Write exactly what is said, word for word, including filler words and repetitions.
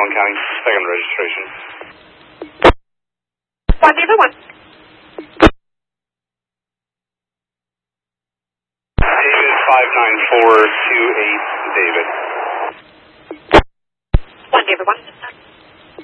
Allen County, second registration. One David one. David five nine four two eight David.